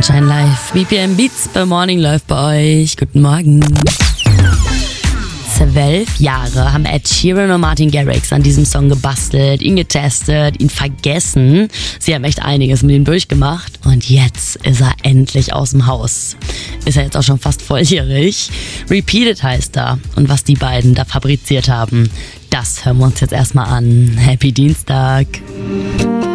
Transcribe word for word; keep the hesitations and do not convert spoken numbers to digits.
Sunshine Live. B P M Beats bei Morning läuft bei euch. Guten Morgen. Zwölf Jahre haben Ed Sheeran und Martin Garrix an diesem Song gebastelt, ihn getestet, ihn vergessen. Sie haben echt einiges mit ihm durchgemacht und jetzt ist er endlich aus dem Haus. Ist er jetzt auch schon fast volljährig. Repeated heißt er. Und was die beiden da fabriziert haben, das hören wir uns jetzt erstmal an. Happy Dienstag.